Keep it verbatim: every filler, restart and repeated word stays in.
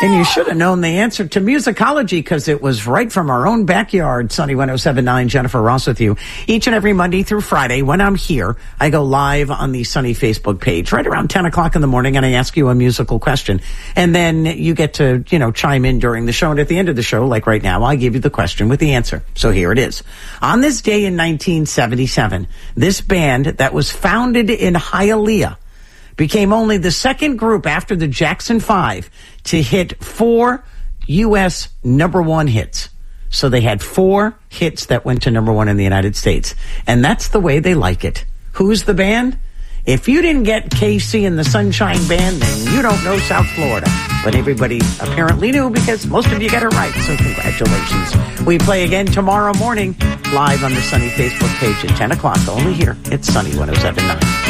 And you should have known the answer to musicology because it was right from our own backyard. Sunny one oh seven point nine, Jennifer Ross with you. Each and every Monday through Friday, when I'm here, I go live on the Sunny Facebook page right around ten o'clock in the morning, and I ask you a musical question. And then you get to, you know, chime in during the show. And at the end of the show, like right now, I give you the question with the answer. So here it is. On this day in nineteen seventy-seven, this band that was founded in Hialeah became only the second group after the Jackson Five to hit four U S number one hits. So they had four hits that went to number one in the United States. And that's the way they like it. Who's the band? If you didn't get K C and the Sunshine Band, then you don't know South Florida. But everybody apparently knew because most of you got it right. So congratulations. We play again tomorrow morning live on the Sunny Facebook page at ten o'clock. Only here. It's Sunny one oh seven point nine.